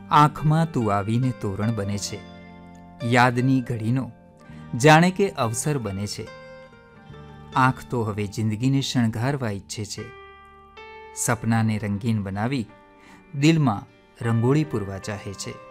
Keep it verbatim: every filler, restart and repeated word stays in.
આંખમાં તું આવીને તોરણ બને છે, યાદની ઘડીનો જાણે કે અવસર બને છે. આંખ તો હવે જિંદગીને શણગારવા ઈચ્છે છે, સપનાને રંગીન બનાવી દિલમાં રંગોળી પૂરવા ચાહે છે.